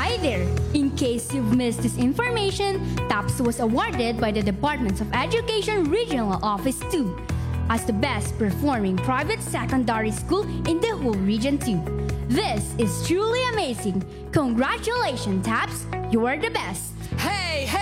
Hi there! In case you've missed this information, TAPS was awarded by the Department of Education Regional Office 2 as the best performing private secondary school in the whole Region 2. This is truly amazing. Congratulations, TAPS! You are the best! Hey, hey!